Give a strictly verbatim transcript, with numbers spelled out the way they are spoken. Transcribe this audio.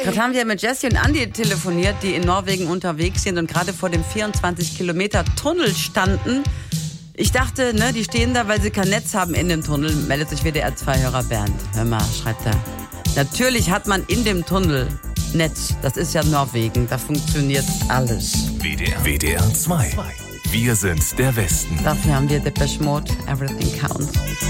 Gerade haben wir mit Jessie und Andi telefoniert, die in Norwegen unterwegs sind und gerade vor dem vierundzwanzig Kilometer Tunnel standen. Ich dachte, ne, die stehen da, weil sie kein Netz haben in dem Tunnel. Meldet sich W D R zwei Hörer Bernd. Hör mal, schreibt er. Natürlich hat man in dem Tunnel Netz. Das ist ja Norwegen. Da funktioniert alles. W D R, W D R zwei. Wir sind der Westen. Dafür haben wir Depeche Mode. Everything counts.